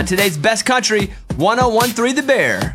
on today's Best Country 101.3 The Bear.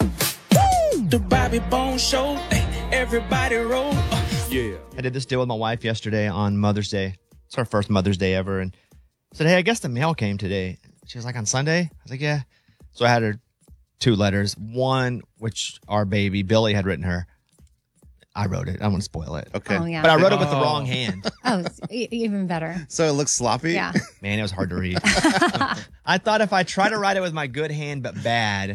The Bobby Bones Show. Everybody roll. Yeah. I did this deal with my wife yesterday on Mother's Day. It's our first Mother's Day ever. And I said, hey, I guess the mail came today. She was like, on Sunday? I was like, yeah. So I had her 2 letters. One, which our baby, Billy, had written her. I wrote it. I don't want to spoil it. Okay. Oh, yeah. But I wrote it with the wrong hand. Oh, it's even better. So it looks sloppy? Yeah. Man, it was hard to read. I thought if I try to write it with my good hand but bad,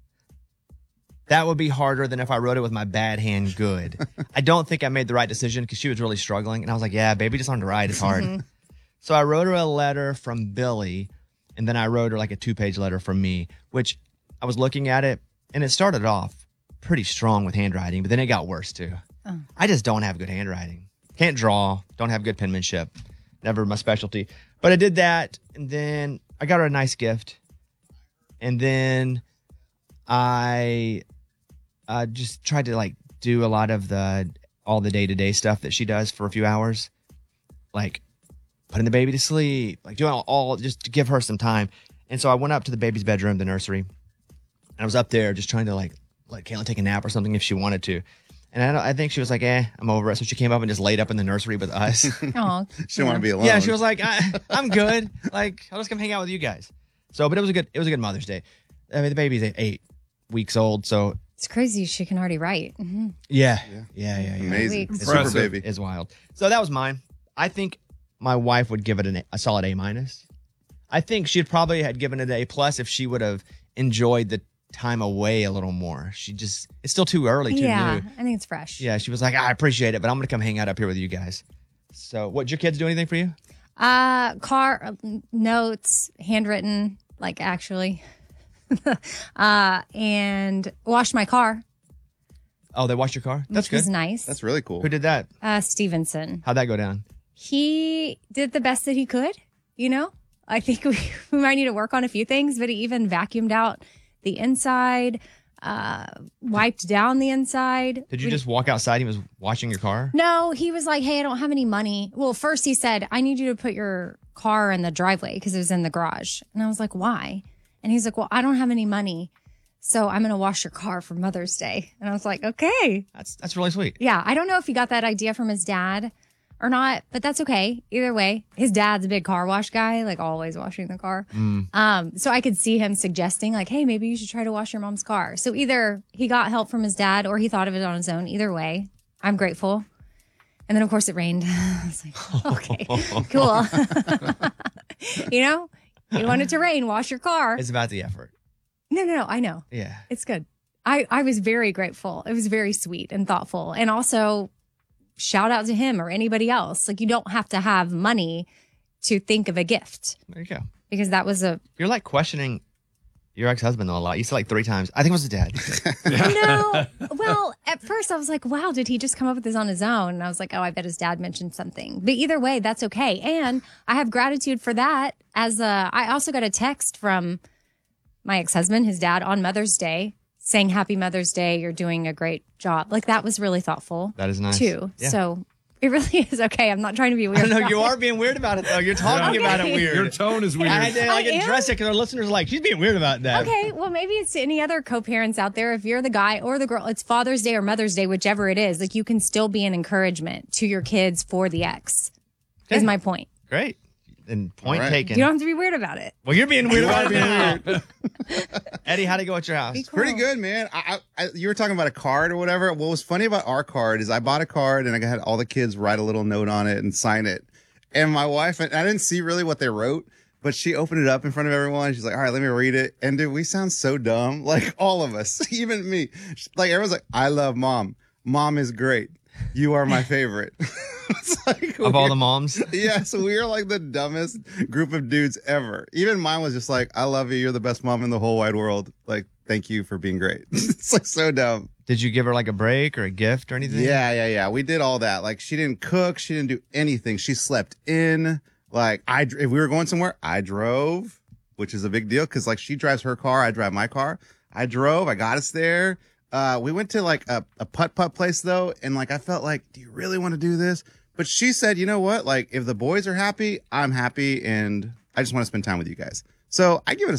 that would be harder than if I wrote it with my bad hand good. I don't think I made the right decision because she was really struggling. And I was like, yeah, baby, just learn to write. It's hard. So I wrote her a letter from Billy, and then I wrote her like a 2-page letter from me, which I was looking at it, and it started off pretty strong with handwriting, but then it got worse too. Oh. I just don't have good handwriting. Can't draw. Don't have good penmanship. Never my specialty. But I did that, and then I got her a nice gift. And then I just tried to like do a lot of all the day-to-day stuff that she does for a few hours. Like putting the baby to sleep, like doing all just to give her some time. And so I went up to the baby's bedroom, the nursery, and I was up there just trying to like let Kayla take a nap or something if she wanted to. And I think she was like, I'm over it. So she came up and just laid up in the nursery with us. Oh, She didn't want to be alone. Yeah, she was like, I'm good. Like, I'll just come hang out with you guys. So, but it was a good Mother's Day. I mean, the baby's 8 weeks old, so it's crazy. She can already write. Mm-hmm. yeah. Amazing. Weeks. Super baby. It's wild. So that was mine. I think my wife would give it a solid A-. I think she'd probably had given it an A+ if she would have enjoyed the time away a little more. It's still too early, too new. I think it's fresh. Yeah, she was like, I appreciate it, but I'm going to come hang out up here with you guys. So, what, did your kids do anything for you? Car notes, handwritten, like actually, and washed my car. Oh, they washed your car? That's Which was good. nice. That's really cool. Who did that? Stevenson. How'd that go down? He did the best that he could, I think we might need to work on a few things, but he even vacuumed out the inside, wiped down the inside. Did you just walk outside? He was washing your car? No, he was like, hey, I don't have any money. Well, first he said, I need you to put your car in the driveway because it was in the garage. And I was like, why? And he's like, well, I don't have any money, so I'm going to wash your car for Mother's Day. And I was like, okay. That's really sweet. Yeah, I don't know if he got that idea from his dad or not, but that's okay. Either way, his dad's a big car wash guy, like always washing the car. So I could see him suggesting like, hey, maybe you should try to wash your mom's car. So either he got help from his dad or he thought of it on his own. Either way, I'm grateful. And then of course it rained. I was like, okay, cool. You want it to rain, wash your car. It's about the effort. No, I know. Yeah. It's good. I was very grateful. It was very sweet and thoughtful. And also, shout out to him or anybody else. Like, you don't have to have money to think of a gift. There you go. Because that was You're like questioning your ex-husband a lot. You said like 3 times. I think it was his dad. No. Well, at first I was like, wow, did he just come up with this on his own? And I was like, oh, I bet his dad mentioned something. But either way, that's okay. And I have gratitude for that. I also got a text from my ex-husband, his dad, on Mother's Day saying, Happy Mother's Day. You're doing a great job. Like, that was really thoughtful. That is nice. Too. Yeah. So it really is okay. I'm not trying to be weird. No, you are being weird about it, though. You're talking about it weird. Your tone is weird. I had to address it because our listeners are like, she's being weird about that. Okay, well, maybe it's to any other co-parents out there. If you're the guy or the girl, it's Father's Day or Mother's Day, whichever it is. Like, you can still be an encouragement to your kids for the ex, is my point. Great. And point taken. You don't have to be weird about it. Well, you're being weird about it now. Eddie, how'd it go at your house? Pretty good, man. You were talking about a card or whatever. What was funny about our card is I bought a card and I had all the kids write a little note on it and sign it. And my wife, and I didn't see really what they wrote, but she opened it up in front of everyone. She's like, all right, let me read it. And dude, we sound so dumb. Like, all of us, even me. Like, everyone's like, I love mom. Mom is great. You are my favorite. It's like, of all the moms? Yeah, so we are like the dumbest group of dudes ever. Even mine was just like, I love you. You're the best mom in the whole wide world. Like, thank you for being great. It's like so dumb. Did you give her like a break or a gift or anything? Yeah. We did all that. Like, she didn't cook. She didn't do anything. She slept in. Like, if we were going somewhere, I drove, which is a big deal because like she drives her car. I drive my car. I drove. I got us there. We went to like a putt-putt place though. And like, I felt like, do you really want to do this? But she said, you know what? Like, if the boys are happy, I'm happy. And I just want to spend time with you guys. So I give it a